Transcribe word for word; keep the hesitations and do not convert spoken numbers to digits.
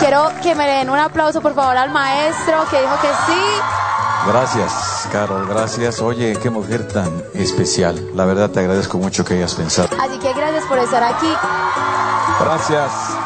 quiero que me den un aplauso por favor al maestro que dijo que sí. Gracias, Carol, gracias. Oye, qué mujer tan especial. La verdad te agradezco mucho que hayas pensado. Así que gracias por estar aquí. Gracias.